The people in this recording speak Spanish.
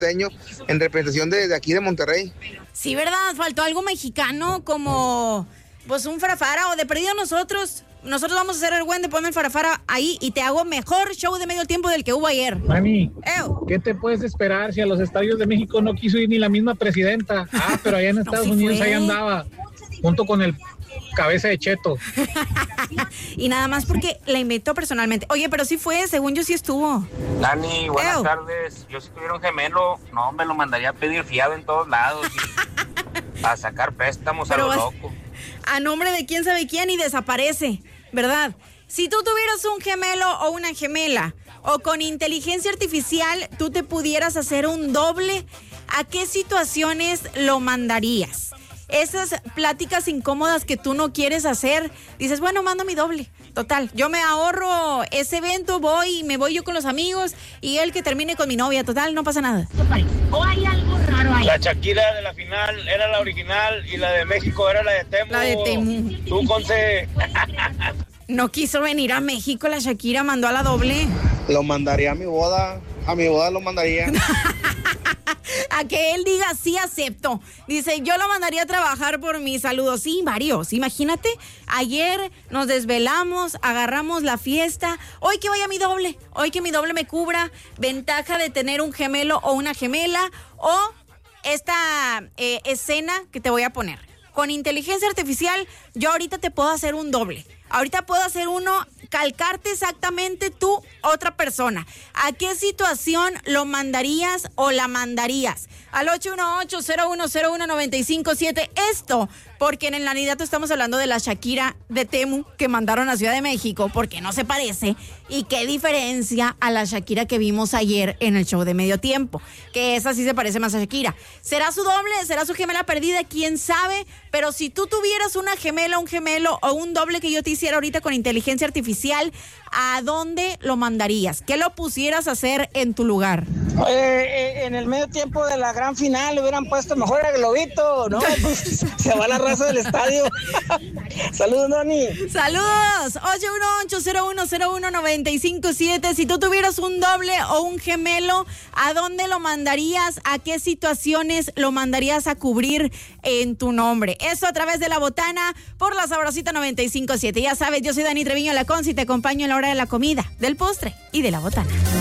en representación de aquí de Monterrey. Sí, ¿verdad? Faltó algo mexicano como pues un farafara o de perdido nosotros vamos a hacer el buen de poner el farafara ahí y te hago mejor show de medio tiempo del que hubo ayer. Mami, ¿qué te puedes esperar si a los estadios de México no quiso ir ni la misma presidenta? Pero allá en Estados Unidos ahí andaba, junto con el cabeza de cheto. Y nada más porque la invitó personalmente. Oye, pero sí fue, según yo sí estuvo. Dani, buenas tardes. Yo si tuviera un gemelo, no, me lo mandaría a pedir fiado en todos lados y a sacar préstamos pero a lo loco. A nombre de quién sabe quién y desaparece, ¿verdad? Si tú tuvieras un gemelo o una gemela, o con inteligencia artificial tú te pudieras hacer un doble, ¿a qué situaciones lo mandarías? Esas pláticas incómodas que tú no quieres hacer, dices, bueno, mando mi doble. Total, yo me ahorro ese evento, me voy yo con los amigos y él que termine con mi novia. Total, no pasa nada. O hay algo raro ahí. La Shakira de la final era la original y la de México era la de Temu. La de Temu. Tú, Conce. No quiso venir a México, la Shakira mandó a la doble. Lo mandaría a mi boda lo mandaría. A que él diga sí acepto. Dice, yo lo mandaría a trabajar por mis saludos. Sí, varios. Imagínate, ayer nos desvelamos, agarramos la fiesta. Hoy que vaya mi doble. Hoy que mi doble me cubra. Ventaja de tener un gemelo o una gemela. O esta escena que te voy a poner. Con inteligencia artificial, yo ahorita te puedo hacer un doble. Ahorita puedo hacer uno, calcarte exactamente tú, otra persona. ¿A qué situación lo mandarías o la mandarías? Al 818-0101-957. Esto, porque en el candidato estamos hablando de la Shakira de Temu que mandaron a Ciudad de México, porque no se parece. Y qué diferencia a la Shakira que vimos ayer en el show de medio tiempo. Que esa sí se parece más a Shakira. ¿Será su doble? ¿Será su gemela perdida? ¿Quién sabe? Pero si tú tuvieras una gemela, un gemelo o un doble que yo te hiciera ahorita con inteligencia artificial, ¿a dónde lo mandarías? ¿Qué lo pusieras a hacer en tu lugar? En el medio tiempo de la gran final le hubieran puesto mejor el globito, ¿no? Pues, se va la raza del estadio. Saludos, Dani. Saludos. 818-0101-957. Si tú tuvieras un doble o un gemelo, ¿a dónde lo mandarías? ¿A qué situaciones lo mandarías a cubrir en tu nombre? Eso a través de La Botana por la Sabrosita 95.7. Ya sabes, yo soy Dani Treviño La Conce y te acompaño en la hora de la comida, del postre y de La Botana.